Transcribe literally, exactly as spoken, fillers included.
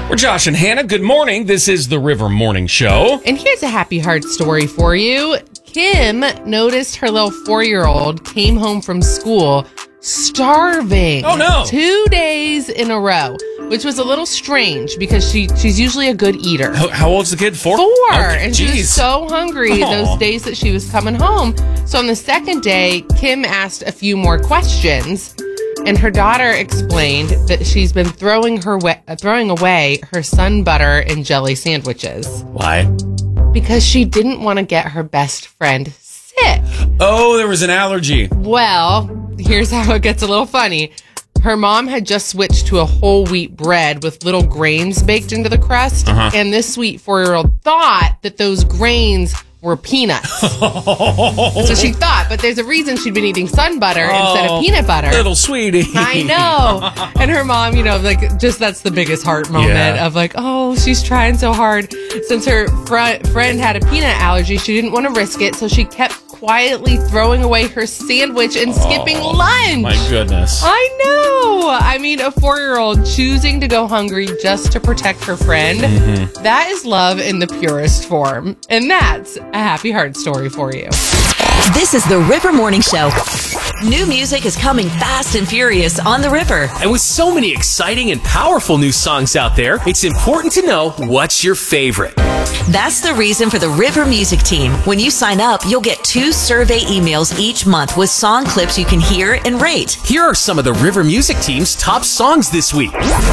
We're Josh and Hannah. Good morning. This is the River Morning Show. And here's a happy heart story for you. Kim noticed her little four-year-old came home from school starving. Oh, no. Two days in a row, which was a little strange because she she's usually a good eater. How, how old's the kid? Four? Four. Okay, and she geez. was so hungry Aw. those days that she was coming home. So on the second day, Kim asked a few more questions. And her daughter explained that she's been throwing her wa- throwing away her sun butter and jelly sandwiches Why? because she didn't want to get her best friend sick. Oh, there was an allergy. Well, here's how it gets a little funny. Her mom had just switched to a whole wheat bread with little grains baked into the crust. Uh-huh. And this sweet four-year-old thought that those grains were peanuts. So she thought, but there's a reason she'd been eating sun butter instead Oh, of peanut butter. Little sweetie. I know. And her mom, you know, like, just that's the biggest heart moment Yeah. of like, oh, she's trying so hard. Since her fr- friend had a peanut allergy, she didn't want to risk it. So she kept quietly throwing away her sandwich and skipping Oh, lunch. My goodness. I know. I mean, a four-year-old choosing to go hungry just to protect her friend. Mm-hmm. That is love in the purest form. And that's a happy heart story for you. This is the River Morning Show. New music is coming fast and furious on the river. And with so many exciting and powerful new songs out there, it's important to know what's your favorite. That's the reason for the River Music Team. When you sign up, you'll get two survey emails each month with song clips you can hear and rate. Here are some of the River Music Team's top songs this week.